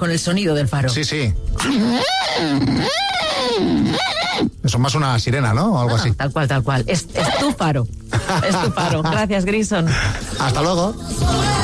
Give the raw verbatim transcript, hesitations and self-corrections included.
con el sonido del faro. Sí, sí. Eso es más una sirena, ¿no? O algo Ah, así. Tal cual, tal cual. Es, es tu faro. Es tu faro. Gracias, Grison. Hasta luego.